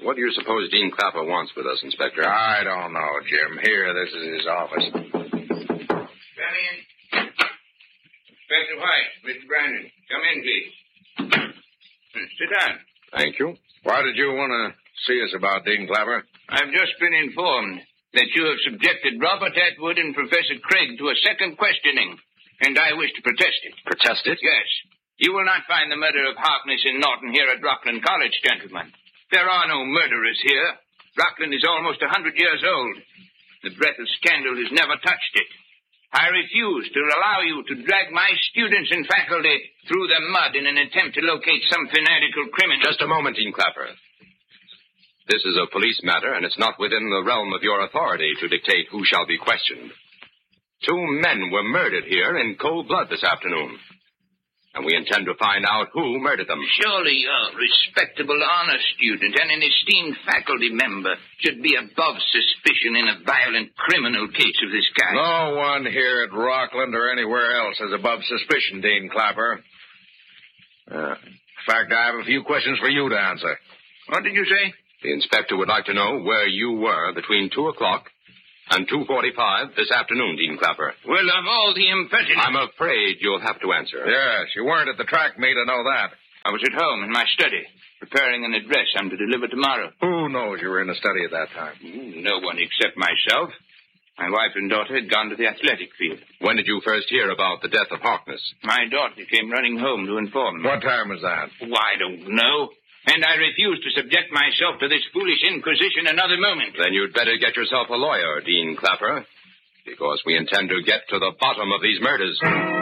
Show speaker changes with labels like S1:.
S1: What do you suppose Dean Clapper wants with us, Inspector?
S2: I don't know, Jim. Here, this is his office.
S3: Come in. Inspector White, Mr. Brandon. Come in, please. Sit down.
S1: Thank you.
S2: Why did you want to see us about Dean Clapper?
S3: I've just been informed that you have subjected Robert Atwood and Professor Craig to a second questioning, and I wish to protest it.
S1: Protest it?
S3: Yes. You will not find the murder of Harkness and Norton here at Rockland College, gentlemen. There are no murderers here. Rockland is almost 100 years old. The breath of scandal has never touched it. I refuse to allow you to drag my students and faculty through the mud in an attempt to locate some fanatical criminal.
S1: Just a moment, Dean Clapper. This is a police matter, and it's not within the realm of your authority to dictate who shall be questioned. 2 men were murdered here in cold blood this afternoon, and we intend to find out who murdered them.
S3: Surely a respectable honor student and an esteemed faculty member should be above suspicion in a violent criminal case of this kind.
S2: No one here at Rockland or anywhere else is above suspicion, Dean Clapper. In fact, I have a few questions for you to answer.
S3: What did you say?
S1: The inspector would like to know where you were between 2 o'clock and 2:45 this afternoon, Dean Clapper.
S3: Well, of all the impertinent...
S1: I'm afraid you'll have to answer.
S2: Yes, you weren't at the track meet, I know that.
S3: I was at home in my study, preparing an address I'm to deliver tomorrow.
S2: Who knows you were in the study at that time?
S3: No one except myself. My wife and daughter had gone to the athletic field.
S1: When did you first hear about the death of Harkness?
S3: My daughter came running home to inform me.
S2: What time was that?
S3: Oh, I don't know. And I refuse to subject myself to this foolish inquisition another moment.
S1: Then you'd better get yourself a lawyer, Dean Clapper, because we intend to get to the bottom of these murders.